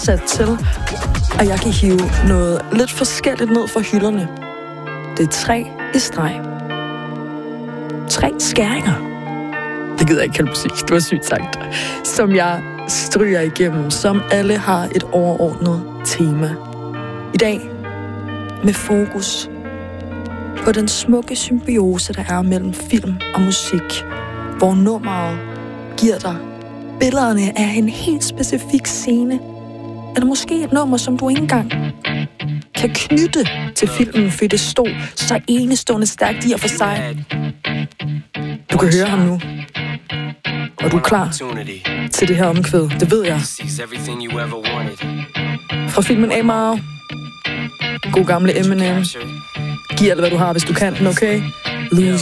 sat til, at jeg kan hive noget lidt forskelligt ned fra hylderne. Det er 3 i streg. 3 skæringer. Det gider jeg ikke kalde musik, det var sygt sagt. Som jeg stryger igennem, som alle har et overordnet tema. I dag med fokus på den smukke symbiose, der er mellem film og musik, hvor nummeret giver dig billederne af en helt specifik scene, eller måske et nummer, som du ikke engang kan knytte til filmen, fordi det stod så enestående stærkt i og for sig. Du kan høre ham nu, og du er klar til det her omkvæd, det ved jeg. Fra filmen Amar, god gamle Eminem. Giv alt, hvad du har, hvis du kan den, okay? Lose